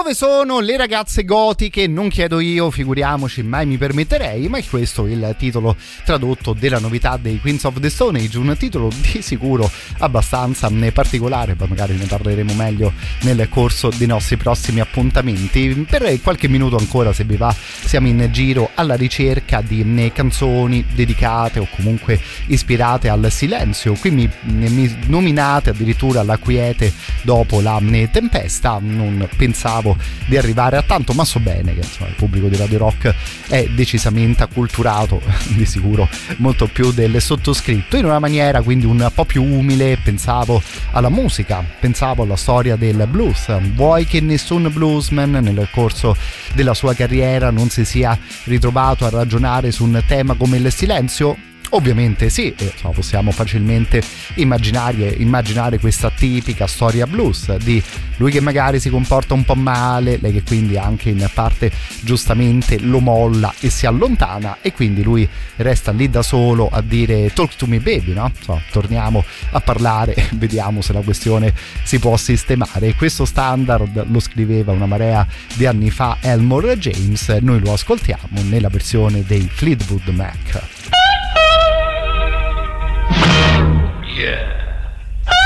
Dove sono le ragazze gotiche? Non chiedo io, figuriamoci, mai mi permetterei, ma è questo il titolo tradotto della novità dei Queens of the Stone Age, un titolo di sicuro abbastanza particolare, poi magari ne parleremo meglio nel corso dei nostri prossimi appuntamenti. Per qualche minuto ancora, se vi va, siamo in giro alla ricerca di canzoni dedicate o comunque ispirate al silenzio. Qui mi nominate addirittura la quiete dopo la tempesta. Non pensavo di arrivare a tanto, ma so bene che insomma, il pubblico di Radio Rock è decisamente acculturato, di sicuro molto più del sottoscritto, in una maniera quindi un po' più umile. Pensavo alla musica, pensavo alla storia del blues. Vuoi che nessun bluesman nel corso della sua carriera non si sia ritrovato a ragionare su un tema come il silenzio? Ovviamente sì, possiamo facilmente immaginare questa tipica storia blues di lui che magari si comporta un po' male, lei che quindi anche in parte giustamente lo molla e si allontana, e quindi lui resta lì da solo a dire talk to me baby, no? Torniamo a parlare e vediamo se la questione si può sistemare. Questo standard lo scriveva una marea di anni fa Elmore James, noi lo ascoltiamo nella versione dei Fleetwood Mac. Yeah.